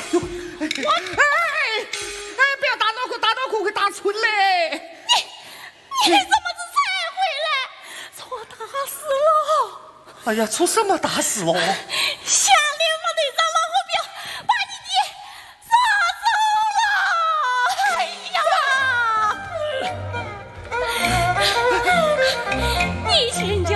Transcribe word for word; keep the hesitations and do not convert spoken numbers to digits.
呦，哎哎哎，不要打脑壳，打脑壳会打村嘞！ 你你怎么子才回来？把我打死了！ 哎呀，出什么大事了？